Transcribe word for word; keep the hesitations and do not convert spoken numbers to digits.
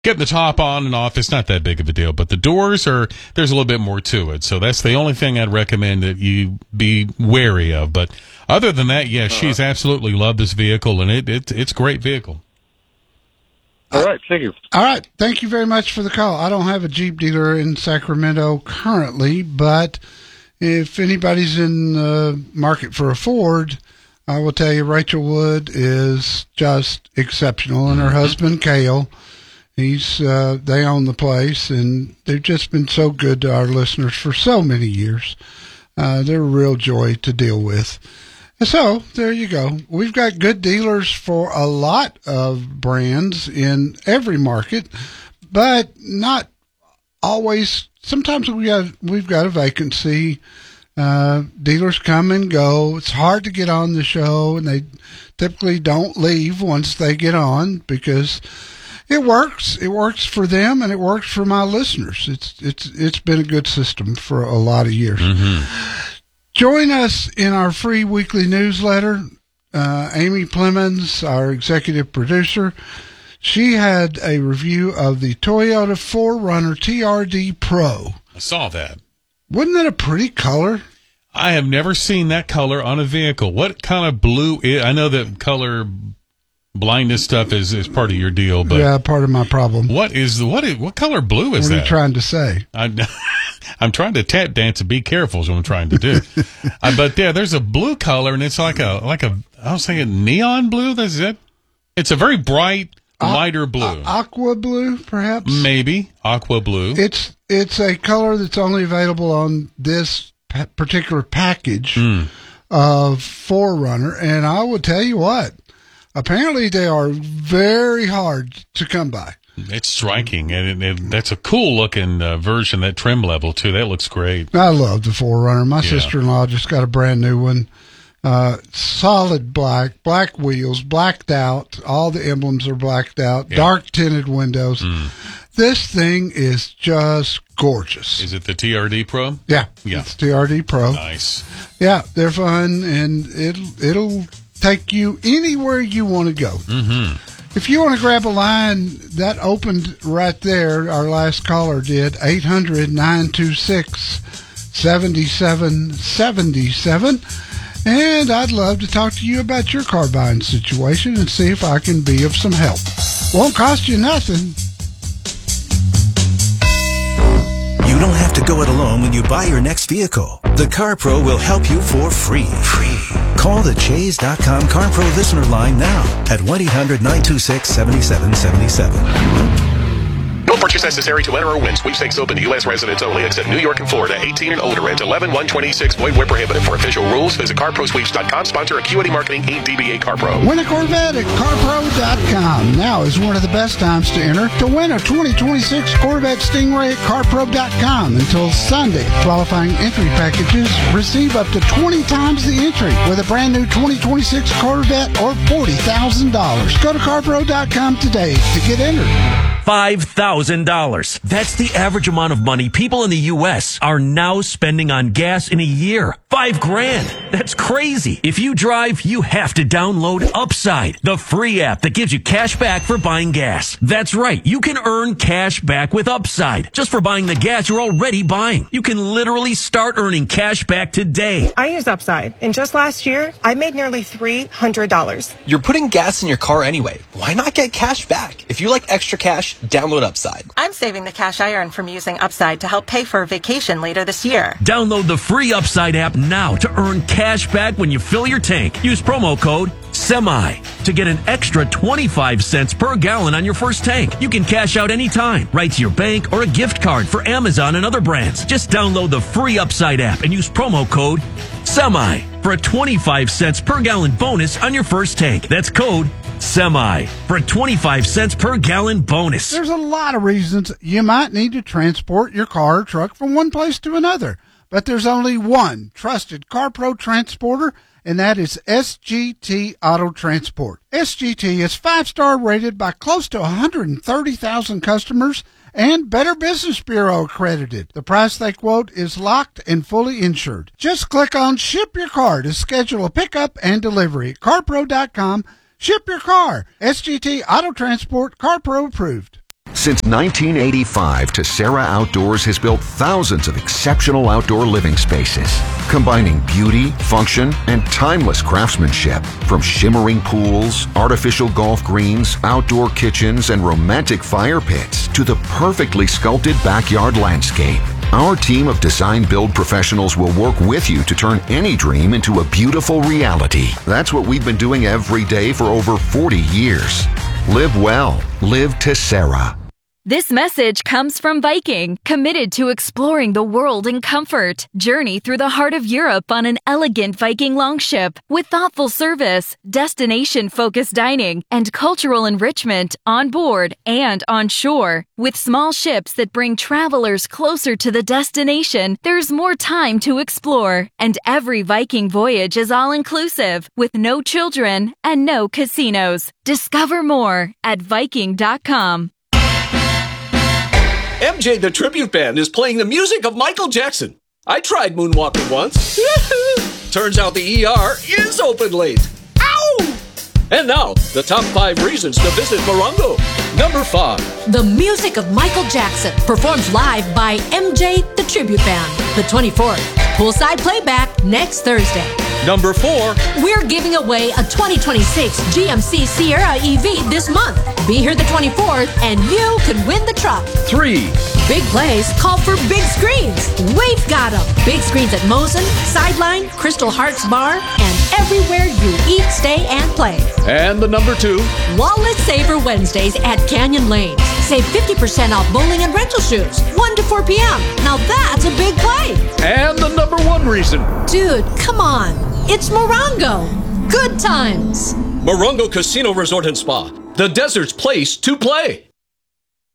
Getting the top on and off, it's not that big of a deal, but the doors are, there's a little bit more to it. So that's the only thing I'd recommend that you be wary of. But other than that, yeah, uh-huh. she's absolutely loved this vehicle, and it, it it's a great vehicle. All right, thank you. All right, thank you very much for the call. I don't have a Jeep dealer in Sacramento currently, but if anybody's in the market for a Ford, I will tell you Rachel Wood is just exceptional, and her husband, Cale, He's uh, they own the place, and they've just been so good to our listeners for so many years. Uh, they're a real joy to deal with. So there you go. We've got good dealers for a lot of brands in every market, but not always. Sometimes we got we've got a vacancy. Uh, dealers come and go. It's hard to get on the show, and they typically don't leave once they get on because it works. It works for them, and it works for my listeners. It's it's it's been a good system for a lot of years. Mm-hmm. Join us in our free weekly newsletter. Uh, Amy Plemons, our executive producer, she had a review of the Toyota four runner T R D Pro. I saw that. Wasn't that a pretty color? I have never seen that color on a vehicle. What kind of blue is, I know that color blindness stuff is, is part of your deal, but yeah, part of my problem. What is the what is what color blue is what that? What are you trying to say? I'm, I'm trying to tap dance and be careful is what I'm trying to do. uh, but yeah, there's a blue color, and it's like a like a I was thinking neon blue. That's it. It's a very bright, lighter blue, uh, aqua blue, perhaps. Maybe aqua blue. It's it's a color that's only available on this pa- particular package mm. of four runner, and I will tell you what. Apparently, they are very hard to come by. It's striking, and it, it, that's a cool-looking uh, version, that trim level, too. That looks great. I love the four runner. My yeah. sister-in-law just got a brand-new one. Uh, solid black, black wheels, blacked out. All the emblems are blacked out. Yeah. Dark tinted windows. Mm. This thing is just gorgeous. Is it the T R D Pro? Yeah. Yeah. It's T R D Pro. Nice. Yeah, they're fun, and it'll, it'll take you anywhere you want to go. Mm-hmm. If you want to grab a line, that opened right there. Our last caller did, eight hundred, nine two six, seven seven seven seven. And I'd love to talk to you about your car buying situation and see if I can be of some help. Won't cost you nothing. You don't have to go it alone when you buy your next vehicle. The CarPro will help you for free. Free. Call the Chase dot com CarPro listener line now at one eight hundred, nine two six, seven seven seven seven. No purchase necessary to enter or win. Sweepstakes open to U S residents only, except New York and Florida. eighteen and older at eleven one twenty-six. Void where prohibited. For official rules, visit car pro sweeps dot com. Sponsor Acuity Marketing, Incorporated. D B A CarPro. Win a Corvette at car pro dot com. Now is one of the best times to enter to win a twenty twenty-six Corvette Stingray at car pro dot com until Sunday. Qualifying entry packages receive up to twenty times the entry with a brand new twenty twenty-six Corvette or forty thousand dollars. Go to car pro dot com today to get entered. five thousand dollars. That's the average amount of money people in the U S are now spending on gas in a year. Five grand. That's crazy. If you drive, you have to download Upside, the free app that gives you cash back for buying gas. That's right. You can earn cash back with Upside just for buying the gas you're already buying. You can literally start earning cash back today. I use Upside, and just last year, I made nearly three hundred dollars. You're putting gas in your car anyway. Why not get cash back? If you like extra cash, download Upside. I'm saving the cash I earn from using Upside to help pay for a vacation later this year. Download the free Upside app now to earn cash back when you fill your tank. Use promo code SEMI to get an extra twenty-five cents per gallon on your first tank. You can cash out anytime, right to your bank or a gift card for Amazon and other brands. Just download the free Upside app and use promo code SEMI for a twenty-five cents per gallon bonus on your first tank. That's code SEMI for a twenty-five cents per gallon bonus. There's a lot of reasons you might need to transport your car or truck from one place to another. But there's only one trusted CarPro transporter, and that is S G T Auto Transport. S G T is five-star rated by close to one hundred thirty thousand customers and Better Business Bureau accredited. The price they quote is locked and fully insured. Just click on Ship Your Car to schedule a pickup and delivery at car pro dot com. Ship your car. S G T Auto Transport, CarPro approved. Since nineteen eighty-five, Tessera Outdoors has built thousands of exceptional outdoor living spaces, combining beauty, function, and timeless craftsmanship. From shimmering pools, artificial golf greens, outdoor kitchens, and romantic fire pits to the perfectly sculpted backyard landscape. Our team of design build professionals will work with you to turn any dream into a beautiful reality. That's what we've been doing every day for over forty years. Live well. Live Tessera. This message comes from Viking, committed to exploring the world in comfort. Journey through the heart of Europe on an elegant Viking longship with thoughtful service, destination-focused dining, and cultural enrichment on board and on shore. With small ships that bring travelers closer to the destination, there's more time to explore. And every Viking voyage is all-inclusive, with no children and no casinos. Discover more at Viking dot com. M J the Tribute Band is playing the music of Michael Jackson. I tried moonwalking once. Turns out the E R is open late. Ow! And now, the top five reasons to visit Morongo. Number five. The music of Michael Jackson, performed live by M J the Tribute Band, the twenty-fourth. Poolside playback next Thursday. Number four. We're giving away a twenty twenty-six G M C Sierra E V this month. Be here the twenty-fourth and you could win the truck. Three. Big plays call for big screens. We've got them. Big screens at Mosen, Sideline, Crystal Hearts Bar, and everywhere you eat, stay, and play. And the number two. Wallet Saver Wednesdays at Canyon Lanes. Save fifty percent off bowling and rental shoes. one to four p.m. Now that's a big play. And the number one reason. Dude, come on. It's Morongo. Good times. Morongo Casino Resort and Spa. The desert's place to play.